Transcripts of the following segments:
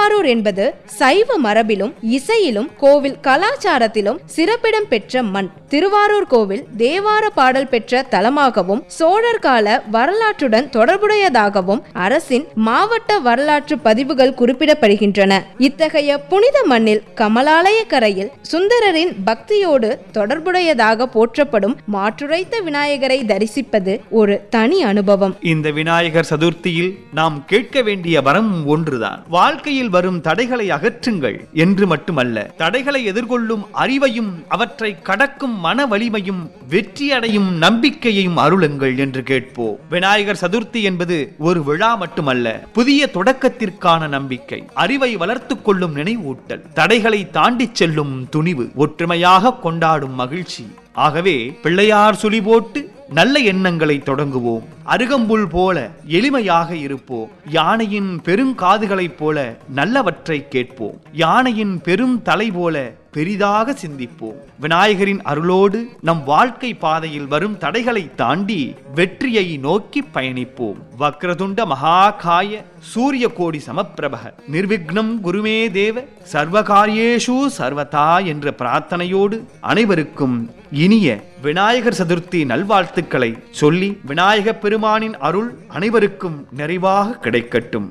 திருவாரூர் என்பது சைவ மரபிலும் இசையிலும் கோவில் கலாச்சாரத்திலும் சிறப்பிடம் பெற்ற மண். திருவாரூர் கோவில் தேவார பாடல் பெற்ற தலமாகவும் சோழர் கால வரலாற்றுடன் தொடர்புடையதாகவும் அரசின் மாவட்ட வரலாற்று பதிவுகள் குறிப்பிடப்படுகின்றன. இத்தகைய புனித மண்ணில் கமலாலய கரையில் சுந்தரரின் பக்தியோடு தொடர்புடையதாக போற்றப்படும் மாற்றுரைத்த விநாயகரை தரிசிப்பது ஒரு தனி அனுபவம். இந்த விநாயகர் சதுர்த்தியில் நாம் கேட்க வேண்டிய வரம் ஒன்றுதான். வாழ்க்கையில் வரும் தடைகளை அகற்றுங்கள் என்று மட்டுமல்ல, தடைகளை எதிர்கொள்ளும் அறிவையும் அவற்றை கடக்கும் மன வலிமையும் வெற்றி அடையும் நம்பிக்கையையும் அருளுங்கள் என்று கேட்போம். விநாயகர் சதுர்த்தி என்பது ஒரு விழா மட்டுமல்ல, புதிய தொடக்கத்திற்கான நம்பிக்கை, அறிவை வளர்த்துக் கொள்ளும் நினைவூட்டல், தடைகளை தாண்டி செல்லும் துணிவு, ஒற்றுமையாக கொண்டாடும் மகிழ்ச்சி. ஆகவே பிள்ளையார் சுழி போட்டு நல்ல எண்ணங்களை தொடங்குவோம். அருகம்புல் போல எளிமையாக இருப்போம். யானையின் பெருங்காதுகளைப் போல நல்லவற்றை கேட்போம். யானையின் பெரும் தலை போல பெரிதாக சிந்திப்போம். விநாயகரின் அருளோடு நம் வாழ்க்கை பாதையில் வரும் தடைகளை தாண்டி வெற்றியை நோக்கி பயணிப்போம். வக்ரதுண்ட மகாகாய சூரிய கோடி சமப்பிரபக நிர்விக்னம் குருமே தேவ சர்வகாரியேஷு சர்வதா என்ற பிரார்த்தனையோடு அனைவருக்கும் இனிய விநாயகர் சதுர்த்தி நல்வாழ்த்துக்களை சொல்லி விநாயக பெருமானின் அருள் அனைவருக்கும் நிறைவாக கிடைக்கட்டும்.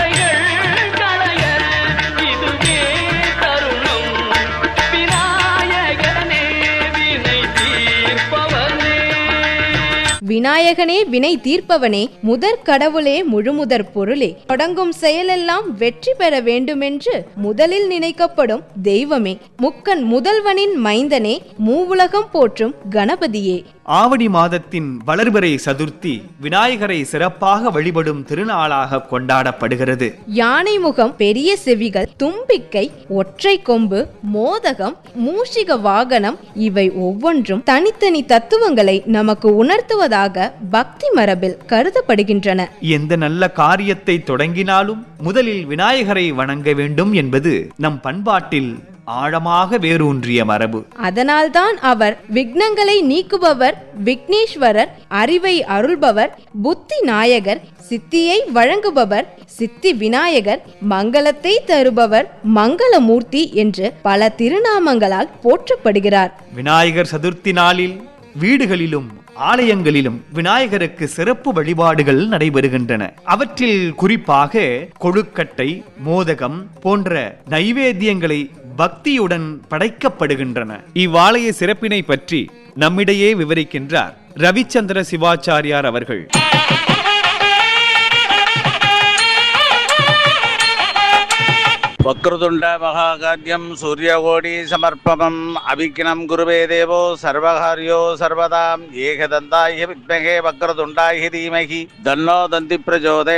விநாயகனே வினை தீர்ப்பவனே, முதற் கடவுளே, முழுமுதற் பொருளே, தொடங்கும் செயலெல்லாம் வெற்றி பெற வேண்டுமென்று முதலில் நினைக்கப்படும் தெய்வமே, முக்கன் முதல்வனின் மைந்தனே, மூவுலகம் போற்றும் கணபதியே. ஆவணி மாதத்தின் வளர்பிறை சதுர்த்தி விநாயகரை சிறப்பாக வழிபடும் திருநாளாக கொண்டாடப்படுகிறது. யானை முகம், பெரிய செவிகள், தும்பிக்கை, ஒற்றை கொம்பு, மோதகம், மூஷிக வாகனம் இவை ஒவ்வொன்றும் தனித்தனி தத்துவங்களை நமக்கு உணர்த்துவதாக பக்தி மரபில் கருதப்படுகின்றன. எந்த நல்ல காரியத்தை தொடங்கினாலும் முதலில் விநாயகரை வணங்க வேண்டும் என்பது நம் பண்பாட்டில் ஆழமாக வேரூன்றிய மரபு. அதனால்தான் அவர் விக்னங்களை நீக்குபவர், விக்னேஸ்வரர், அறிவை அருள்பவர், புத்தி நாயகர், சித்தியை வழங்குபவர், சித்தி விநாயகர், மங்களத்தை தருபவர், மங்களமூர்த்தி என்று பல திருநாமங்களால் போற்றப்படுகிறார். விநாயகர் சதுர்த்தி நாளில் வீடுகளிலும் ஆலயங்களிலும் விநாயகருக்கு சிறப்பு வழிபாடுகள் நடைபெறுகின்றன. அவற்றில் குறிப்பாக கொழுக்கட்டை, மோதகம் போன்ற நைவேத்தியங்களை பக்தியுடன் படைக்கப்படுகின்றன. இவ்வாலய சிறப்பினை பற்றி நம்மிடையே விவரிக்கின்றார் ரவிச்சந்திர சிவாச்சாரியார் அவர்கள். வக்ரதுண்ட மகாகாத்யம் சூரியகோடி சமர்ப்பணம் அவிக்னம் குருவே தேவோ சர்வகாரியோ சர்வதாம் ஏகதந்தாய வித்மகே வக்ரதுண்டாய தீமஹி தன்னோ தந்தி பிரஜோதே.